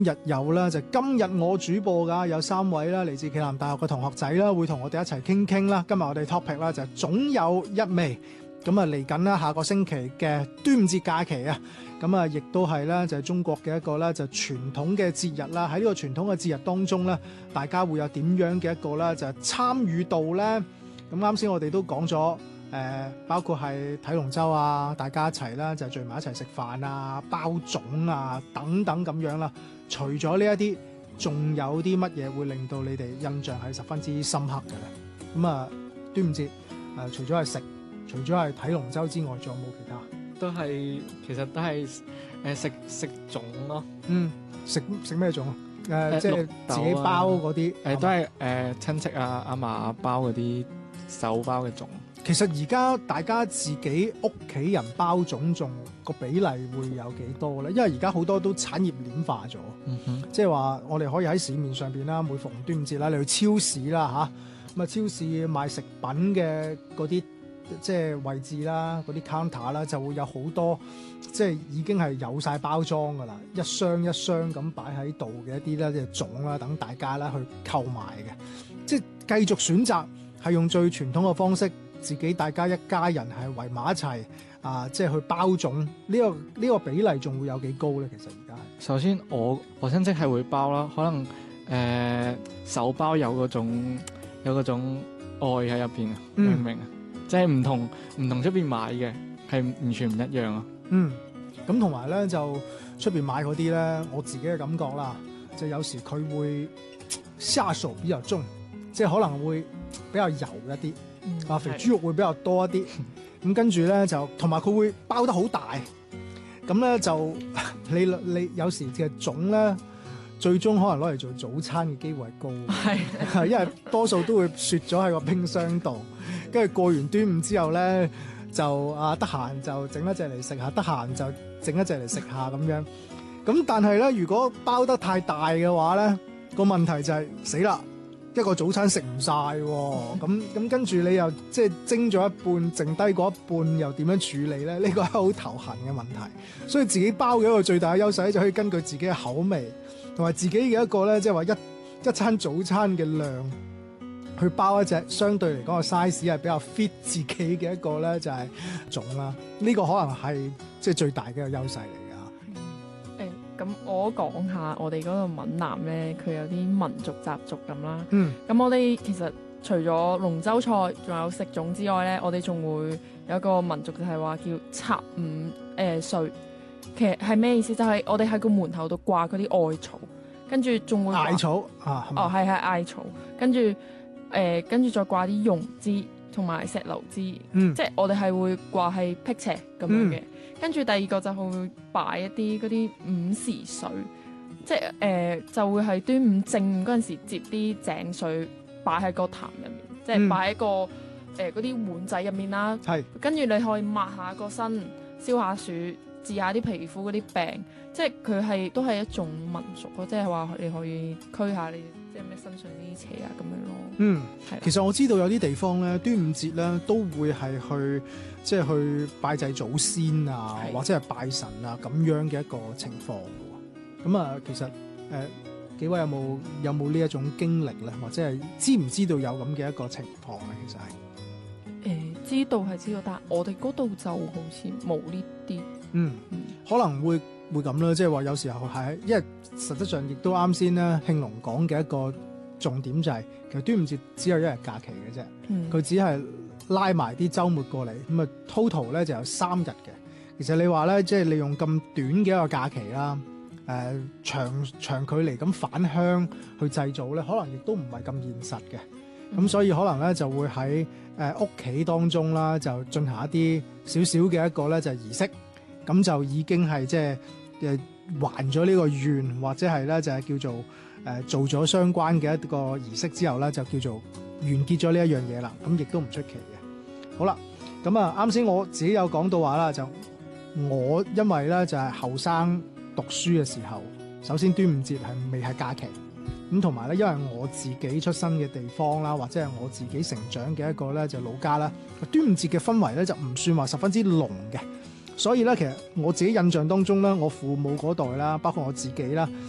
日有啦，就今日我主播噶有3位啦，嚟自暨南大學嘅同學仔啦，會同我哋一齊傾傾啦。今日我哋 topic 啦就總有一味，咁啊嚟緊啦，下個星期嘅端午節假期啊，咁啊亦都係咧就係中國嘅一個咧就傳統嘅節日啦。喺呢個傳統嘅節日當中咧，大家會有點樣嘅一個咧就係參與度咧？咁啱先我哋都講咗。包括係睇龍舟啊，大家一齊啦，就聚埋一齊食飯啊、包粽啊等等咁樣啦。除咗呢一啲，仲有啲乜嘢會令到你哋印象係十分之深刻嘅咧？咁啊，端午節除咗係食，除咗係睇龍舟之外，仲有冇其他？ 其實都係食粽咯。 食咩粽啊？即係自己包嗰啲。 都係親戚啊、阿嫲包嗰啲手包嘅粽。 其實而家大家自己屋企人包粽仲個比例會有幾多咧？因為而家好多都產業鏈化咗，即係話我哋可以喺市面上邊啦，每逢端午節啦，你去超市啦嚇，咁啊超市賣食品嘅嗰啲即係位置啦，嗰啲 counter 啦，就會有好多即係已經係有晒包裝噶啦，一箱一箱咁擺喺度嘅一啲咧，即係粽啦，等大家啦去購買嘅，即係繼續選擇係用最傳統嘅方式。自己大家一家人係圍埋一齊即係去包粽，呢個比例仲會有幾高咧？其實而家係首先我親戚係會包啦，可能手包有嗰種愛喺入邊啊，明唔明啊？即係唔同出邊買嘅係完全唔一樣啊。 咁同埋咧就出邊買嗰啲咧，我自己嘅感覺啦，就有時佢會下手比較重，即係可能會比較油一啲。肥豬肉會比較多一啲，咁跟住咧就同埋佢會包得好大，咁咧就你有時嘅粽咧，最終可能攞嚟做早餐嘅機會係高，係因為多數都會雪咗喺個冰箱度，跟住過完端午之後咧就得閒就整一隻嚟食下，得閒就整一隻嚟食下咁樣。咁但係咧，如果包得太大嘅話咧，個問題就係死啦。一個早餐食唔晒喎，咁跟住你又即係蒸咗一半，剩低嗰一半又點樣處理咧？呢個係好頭痕嘅問題。所以自己包嘅一個最大嘅優勢咧，就可以根據自己嘅口味同埋自己嘅一個咧，即係話一餐早餐嘅量去包一隻相對嚟講個 size 係比較 fit 自己嘅一個咧，就係粽啦。呢個可能係即係最大嘅一個優勢嚟。 咁我講下我哋嗰個閩南咧，佢有啲民族習俗咁啦。咁我哋其實除咗龍舟賽，仲有食粽之外咧，我哋仲會有一個民族就係話叫插五歲。其實係咩意思？就係我哋喺個門口度掛嗰啲艾草，跟住仲會艾草啊。 係艾草，跟住再掛啲榕枝同埋石榴枝。即係我哋係會掛係辟邪咁樣嘅。跟住第二個就會擺一啲嗰啲午時水，即係就會係端午正嗰陣時接啲井水擺喺個壇入面，即係擺喺個嗰啲碗仔入面啦。跟住你可以抹下個身，消下暑，治下啲皮膚嗰啲病，即係佢都係一種民俗咯，即係話你可以驅下你即係咩身上啲邪啊咁樣咯。 其實我知道有啲地方咧，端午節咧都會係去即係去拜祭祖先啊，或者係拜神啊咁樣嘅一個情況嘅。咁啊，其實幾位有冇呢一種經歷咧，或者係知唔知道有咁嘅一個情況咧？其實係知道係知道，但係我哋嗰度就好似冇呢啲。 可能會咁啦，即係話有時候係因為實質上亦都啱先咧，慶龍講嘅一個重點就係其實端午節只有一日假期嘅啫，佢只係拉埋啲週末過嚟，咁啊 total 咧就有3日嘅。其實你話咧，即係利用咁短嘅一個假期啦，長距離咁返鄉去製造咧，可能亦都唔係咁現實嘅。咁所以可能咧就會喺屋企當中啦，就進行一啲少少嘅一個咧就係儀式，咁就已經係即係還咗呢個願，或者係咧就係叫做做咗相關嘅一個儀式之後咧，就叫做完結咗呢一樣嘢啦。咁亦都唔出奇嘅。好啦，咁啊啱先我自己有講到話啦，就我因為咧就係後生讀書嘅時候，首先端午節係未係假期。咁同埋咧，因為我自己出生嘅地方啦，或者係我自己成長嘅一個咧就老家啦，端午節嘅氛圍咧就唔算話十分之濃嘅，所以咧其實我自己印象當中咧，我父母嗰代啦，包括我自己啦，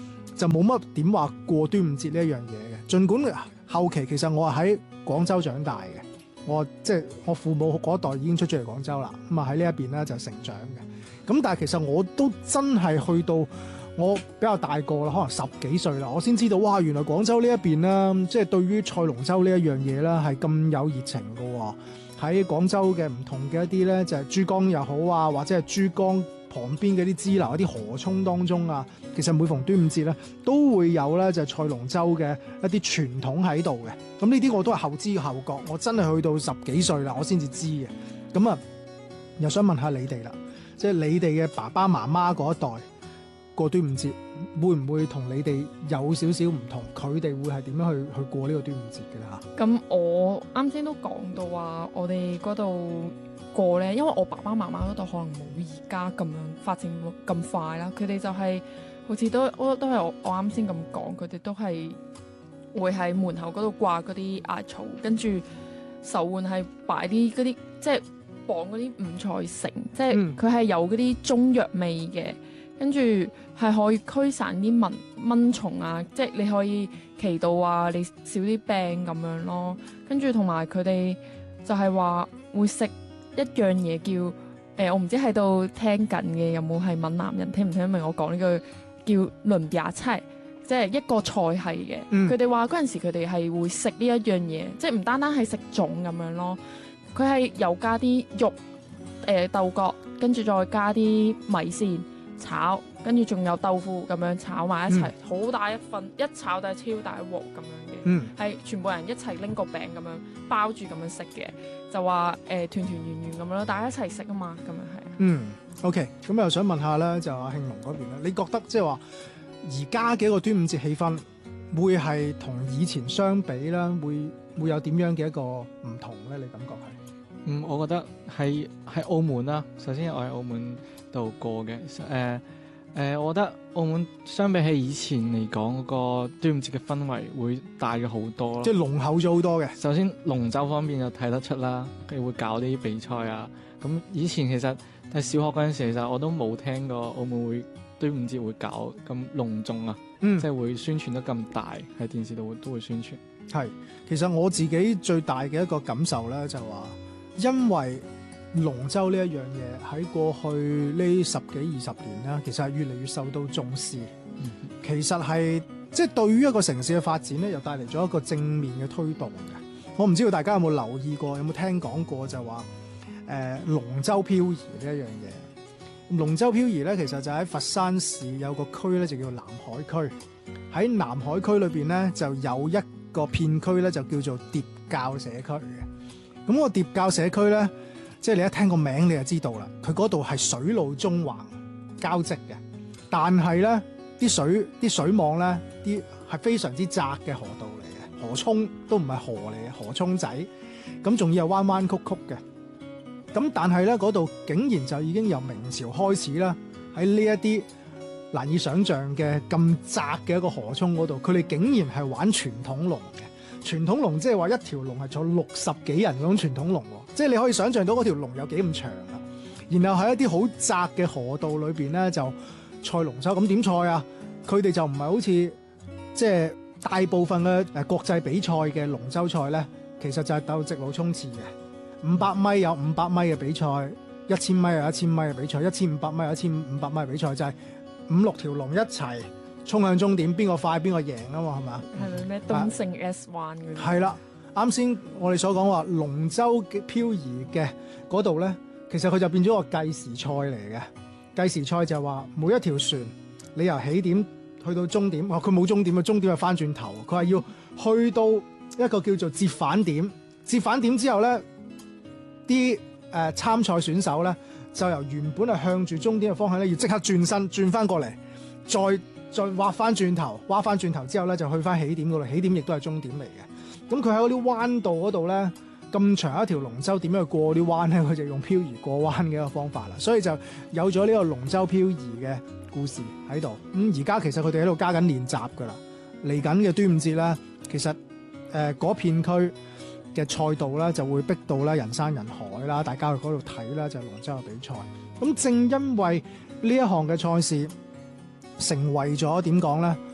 就冇乜點話過端午節呢一樣嘢嘅。儘管後期其實我係喺廣州長大嘅，我父母嗰代已經出咗嚟廣州啦，咁啊喺呢一邊咧就成長嘅。咁但係其實我都真係去到我比較大個啦，可能10幾歲啦，我先知道哇，原來廣州呢一邊咧，即係對於賽龍舟呢一樣嘢咧係咁有熱情嘅喎。喺廣州嘅唔同嘅一啲咧，就係珠江又好啊，或者係珠江旁邊嘅啲支流、一啲河涌當中啊，其實每逢端午節咧，都會有咧就係賽龍舟嘅一啲傳統喺度嘅。咁呢啲我都係後知後覺，我真係去到10幾歲啦，我先至知嘅。咁啊，又想問下你哋啦，即係你哋嘅爸爸媽媽嗰一代過端午節，會唔會同你哋有少少唔同？佢哋會係點樣去過呢個端午節嘅啦？ 咁我啱先都講到話，我哋嗰度過咧，因為我爸爸媽媽嗰度可能冇而家咁樣發展咁快啦，佢哋就係、好似都係我啱先咁講，佢哋都係會喺門口嗰度掛嗰啲艾草，跟住手腕係擺啲嗰啲即係綁嗰啲五彩繩，即係佢係有嗰啲中藥味嘅。跟住係可以驅散啲蚊蟲啊，即係你可以祈禱啊，你少啲病咁樣咯。跟住同埋佢哋就係話會食一樣嘢叫我唔知喺度聽緊嘅有冇係閩南人聽唔聽得明我講呢句叫輪嗲菜，即係一個菜系嘅。佢哋話嗰陣時佢哋係會食呢一樣嘢，即係唔單單係食粽咁樣咯。佢係又加啲肉豆角，跟住再加啲米線。炒，跟住仲有豆腐咁樣炒埋一齊，好大一份，一炒就係超大一鑊咁樣嘅，係全部人一齊拎個餅咁樣包住咁樣食嘅，就話團團圓圓咁樣咯，大家一齊食啊嘛，咁樣係。 OK， 咁又想問下咧，就阿慶龍嗰邊咧，你覺得即係話而家嘅一個端午節氣氛，會係同以前相比咧，會有點樣嘅一個唔同咧？你感覺係？ 我覺得喺澳門啦，首先我喺澳門度過嘅，我覺得澳門相比起以前嚟講，嗰個端午節嘅氛圍會大咗好多咯， 即係濃厚咗好多嘅。 首先龍舟方面就睇得出啦，佢會搞啲比賽啊。咁以前其實喺小學嗰陣時，其實我都冇聽過澳門會端午節會搞咁隆重啊，即係會宣傳得咁大，喺電視度都會宣傳。 係，其實我自己最大嘅一個感受咧，就係話因為龍舟呢一樣嘢喺過去呢10幾20年啦，其實係越嚟越受到重視。其實係即係對於一個城市嘅發展咧，又帶嚟咗一個正面嘅推動嘅。我唔知道大家有冇留意過，有冇聽講過就話龍舟漂移呢一樣嘢。龍舟漂移咧，其實就喺佛山市有個區咧，就叫南海區。喺南海區裏邊咧，就有一個片區咧，就叫做疊滘社區嘅。咁個疊滘社區咧，即係你一聽個名你就知道啦，佢嗰度係水路縱橫交織嘅，但係咧啲水網咧啲係非常之窄嘅河道嚟嘅，河涌都唔係河嚟嘅，河涌仔，咁仲要係彎彎曲曲嘅。咁但係咧嗰度竟然就已經由明朝開始啦，喺呢一啲難以想像嘅咁窄嘅一個河涌嗰度，佢哋竟然係玩傳統龍嘅。傳統龍即係話一條龍係坐60幾人嗰種傳統龍喎，即係你可以想像到嗰條龍有幾咁長啦。然後喺一啲好窄嘅河道裏邊咧就賽龍舟，咁點賽啊？佢哋就唔係好似即係大部分嘅國際比賽嘅龍舟賽咧，其實就係鬥直路衝刺嘅。500米有500米嘅比賽，1000米有1000米嘅比賽，1500米有1500米嘅比賽，就係5-6條龍一齊衝向終點，邊個快邊個贏啊嘛，係嘛？ 係咪咩東勝 S1嗰啲？ 係啦，啱先我哋所講話龍舟嘅漂移嘅嗰度咧，其實佢就變咗個計時賽嚟嘅。計時賽就係話每一條船你由起點去到終點，佢冇終點嘅，終點係翻轉頭，佢係要去到一個叫做折返點。折返點之後咧，啲參賽選手咧就由原本係向住終點嘅方向咧，要即刻轉身轉翻過嚟，再挖翻轉頭，挖翻轉頭之後咧就去翻起點嗰度，起點亦都係終點嚟嘅。咁佢喺嗰啲彎道嗰度咧，咁長一條龍舟點樣去過啲彎咧？佢就用漂移過彎嘅一個方法啦，所以就有咗呢個龍舟漂移嘅故事喺度。咁而家其實佢哋喺度加緊練習噶啦，嚟緊嘅端午節咧，其實嗰片區嘅賽道咧就會逼到咧人山人海啦，大家去嗰度睇啦，就係龍舟嘅比賽。咁正因為呢一項嘅賽事成為咗點講咧？